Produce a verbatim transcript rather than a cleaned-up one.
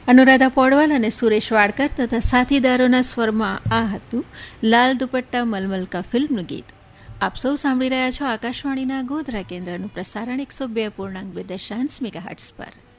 અનુરાધા પૌડવાલ અને સુરેશ વાડકર તથા સાથીદારોના સ્વરમાં આ હતું લાલ દુપટ્ટા મલમલ કા ફિલ્મનું ગીત. આપ સૌ સાંભળી રહ્યા છો આકાશવાણીના ગોધરા કેન્દ્રનું પ્રસારણ એકસો બે પૂર્ણાંક બે દશાંશ મેગાહર્ટ્ઝ પર.